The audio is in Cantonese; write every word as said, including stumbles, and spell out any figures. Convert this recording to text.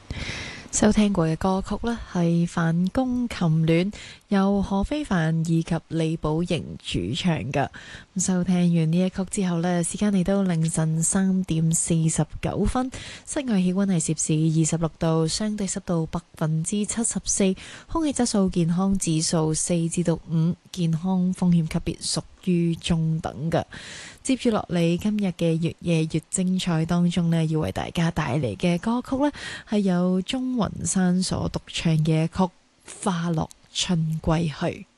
收聽過嘅歌曲呢係范公琴戀，由何非凡以及李寶瑩主唱嘅。咁收聽完呢一曲之後呢，時間嚟到凌晨三點四十九分，室外氣溫係攝氏二十六度，相對濕度百分之七十四，空氣質素健康指數四至到五，健康風險級別屬於中等嘅。接住落嚟今日嘅越夜越精彩當中呢，要為大家帶嚟嘅歌曲呢，係由鍾雲山所獨唱嘅一曲《花落春歸去》。